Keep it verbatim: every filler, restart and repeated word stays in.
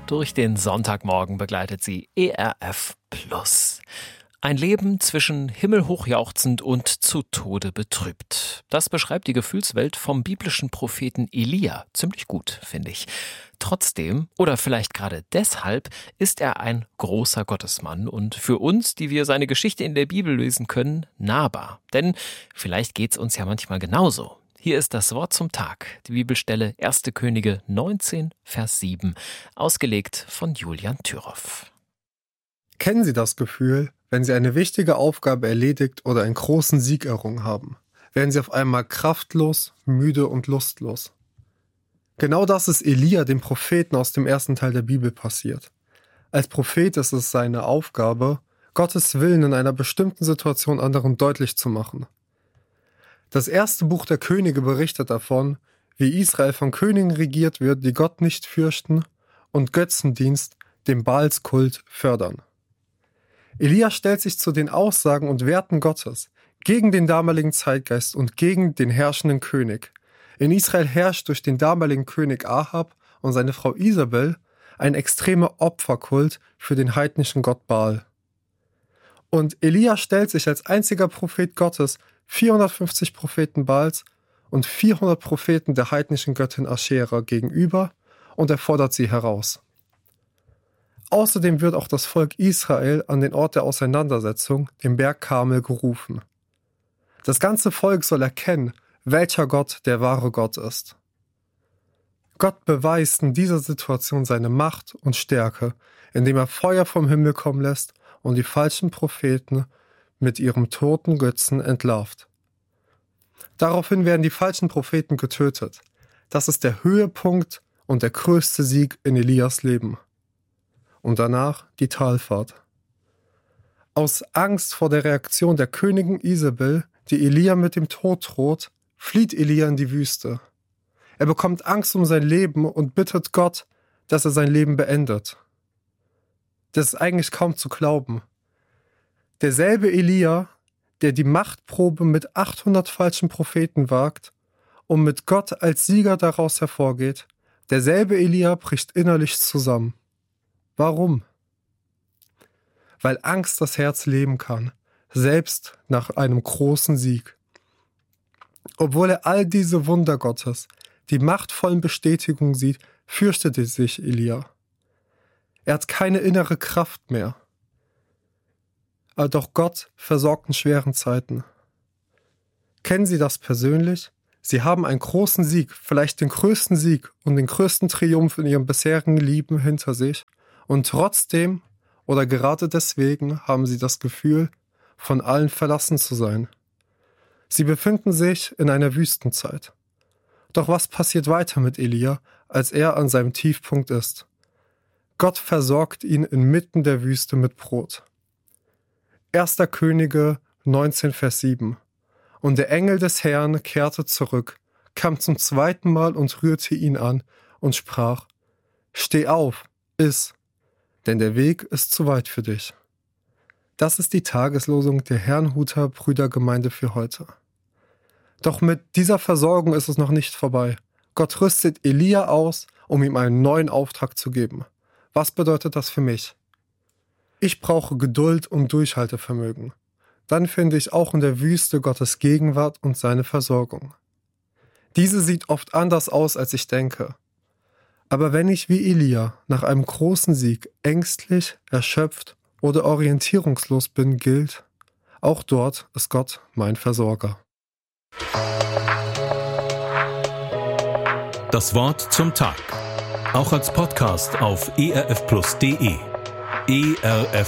Durch den Sonntagmorgen begleitet sie E R F Plus. Ein Leben zwischen himmelhoch jauchzend und zu Tode betrübt. Das beschreibt die Gefühlswelt vom biblischen Propheten Elia ziemlich gut, finde ich. Trotzdem, oder vielleicht gerade deshalb, ist er ein großer Gottesmann und für uns, die wir seine Geschichte in der Bibel lesen können, nahbar. Denn vielleicht geht's uns ja manchmal genauso. Hier ist das Wort zum Tag, die Bibelstelle erste Könige neunzehn, Vers sieben, ausgelegt von Julian Thüroff. Kennen Sie das Gefühl, wenn Sie eine wichtige Aufgabe erledigt oder einen großen Sieg errungen haben? Werden Sie auf einmal kraftlos, müde und lustlos? Genau das ist Elia, dem Propheten aus dem ersten Teil der Bibel, passiert. Als Prophet ist es seine Aufgabe, Gottes Willen in einer bestimmten Situation anderen deutlich zu machen. Das erste Buch der Könige berichtet davon, wie Israel von Königen regiert wird, die Gott nicht fürchten und Götzendienst, den Baalskult, fördern. Elia stellt sich zu den Aussagen und Werten Gottes gegen den damaligen Zeitgeist und gegen den herrschenden König. In Israel herrscht durch den damaligen König Ahab und seine Frau Isabel ein extremer Opferkult für den heidnischen Gott Baal. Und Elia stellt sich als einziger Prophet Gottes vierhundertfünfzig Propheten Baals und vierhundert Propheten der heidnischen Göttin Aschera gegenüber und er fordert sie heraus. Außerdem wird auch das Volk Israel an den Ort der Auseinandersetzung, den Berg Karmel, gerufen. Das ganze Volk soll erkennen, welcher Gott der wahre Gott ist. Gott beweist in dieser Situation seine Macht und Stärke, indem er Feuer vom Himmel kommen lässt und die falschen Propheten mit ihrem toten Götzen entlarvt. Daraufhin werden die falschen Propheten getötet. Das ist der Höhepunkt und der größte Sieg in Elias Leben. Und danach die Talfahrt. Aus Angst vor der Reaktion der Königin Isabel, die Elia mit dem Tod droht, flieht Elia in die Wüste. Er bekommt Angst um sein Leben und bittet Gott, dass er sein Leben beendet. Das ist eigentlich kaum zu glauben. Derselbe Elia, der die Machtprobe mit achthundert falschen Propheten wagt und mit Gott als Sieger daraus hervorgeht, derselbe Elia bricht innerlich zusammen. Warum? Weil Angst das Herz lähmen kann, selbst nach einem großen Sieg. Obwohl er all diese Wunder Gottes, die machtvollen Bestätigungen sieht, fürchtete sich Elia. Er hat keine innere Kraft mehr. Aber doch Gott versorgt in schweren Zeiten. Kennen Sie das persönlich? Sie haben einen großen Sieg, vielleicht den größten Sieg und den größten Triumph in Ihrem bisherigen Leben hinter sich. Und trotzdem oder gerade deswegen haben Sie das Gefühl, von allen verlassen zu sein. Sie befinden sich in einer Wüstenzeit. Doch was passiert weiter mit Elia, als er an seinem Tiefpunkt ist? Gott versorgt ihn inmitten der Wüste mit Brot. erste Könige neunzehn, Vers sieben. Und der Engel des Herrn kehrte zurück, kam zum zweiten Mal und rührte ihn an und sprach: Steh auf, iss, denn der Weg ist zu weit für dich. Das ist die Tageslosung der Herrnhuter Brüdergemeinde für heute. Doch mit dieser Versorgung ist es noch nicht vorbei. Gott rüstet Elia aus, um ihm einen neuen Auftrag zu geben. Was bedeutet das für mich? Ich brauche Geduld und Durchhaltevermögen. Dann finde ich auch in der Wüste Gottes Gegenwart und seine Versorgung. Diese sieht oft anders aus, als ich denke. Aber wenn ich wie Elia nach einem großen Sieg ängstlich, erschöpft oder orientierungslos bin, gilt, auch dort ist Gott mein Versorger. Das Wort zum Tag. Auch als Podcast auf e r f plus punkt d e. E R F